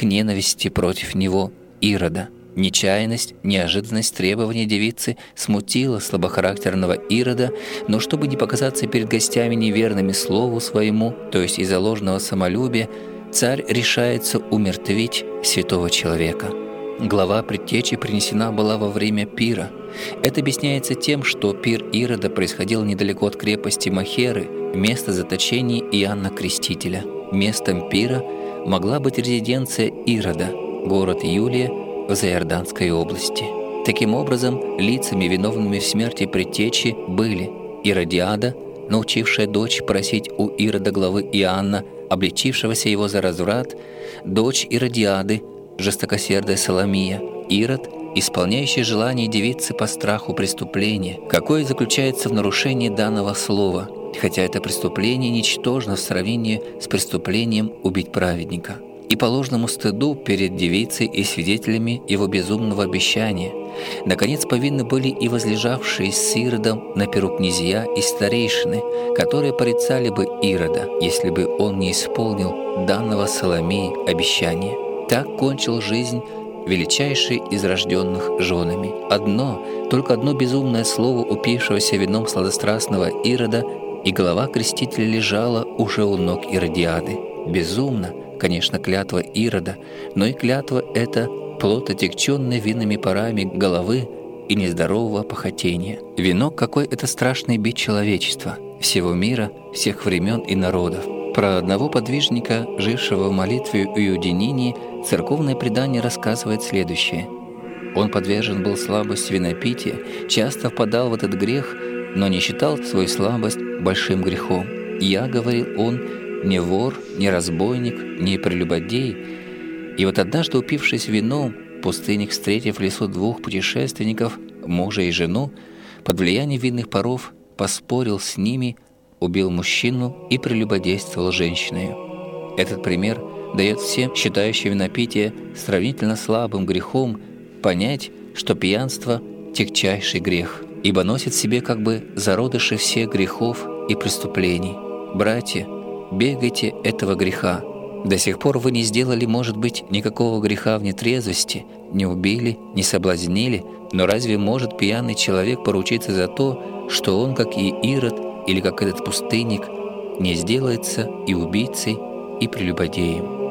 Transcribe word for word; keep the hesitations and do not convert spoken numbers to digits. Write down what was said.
ненависти против него Ирода. Нечаянность, неожиданность требований девицы смутила слабохарактерного Ирода, но чтобы не показаться перед гостями неверными слову своему, то есть из-за ложного самолюбия, царь решается умертвить святого человека. Глава предтечи принесена была во время пира. Это объясняется тем, что пир Ирода происходил недалеко от крепости Махеры, места заточения Иоанна Крестителя. Местом пира могла быть резиденция Ирода, город Юлия в Заиорданской области. Таким образом, лицами, виновными в смерти предтечи, были Иродиада, научившая дочь просить у Ирода главы Иоанна, обличившегося его за разврат, дочь Иродиады, жестокосердая Соломия, Ирод, исполняющий желание девицы по страху преступления, какое заключается в нарушении данного слова, хотя это преступление ничтожно в сравнении с преступлением убить праведника, и по ложному стыду перед девицей и свидетелями его безумного обещания. Наконец, повинны были и возлежавшие с Иродом на перу князья и старейшины, которые порицали бы Ирода, если бы он не исполнил данного Соломии обещания. Так кончил жизнь величайший из рожденных женами. Одно, только одно безумное слово упившегося вином сладострастного Ирода, и голова крестителя лежала уже у ног Иродиады. Безумно, конечно, клятва Ирода, но и клятва эта плод отягченной винными парами головы и нездорового похотения. Вино, какой это страшный бич человечества, всего мира, всех времен и народов. Про одного подвижника, жившего в молитве и уединении, церковное предание рассказывает следующее. Он подвержен был слабости винопития, часто впадал в этот грех, но не считал свою слабость большим грехом. «Я, — говорил он, — не вор, не разбойник, не прелюбодей». И вот однажды, упившись вином, пустынник, встретив в лесу двух путешественников, мужа и жену, под влиянием винных паров поспорил с ними, убил мужчину и прелюбодействовал женщиною. Этот пример дает всем, считающим винопитие сравнительно слабым грехом, понять, что пьянство – тягчайший грех, ибо носит в себе как бы зародыши всех грехов и преступлений. Братья, бегайте этого греха. До сих пор вы не сделали, может быть, никакого греха в нетрезвости, не убили, не соблазнили, но разве может пьяный человек поручиться за то, что он, как и Ирод, или как этот пустынник, не сделается и убийцей, и прелюбодеем?